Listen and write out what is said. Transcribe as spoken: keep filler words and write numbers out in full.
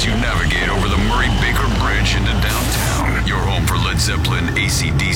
as you navigate over the Murray Baker Bridge into downtown. Your home for Led Zeppelin, A C D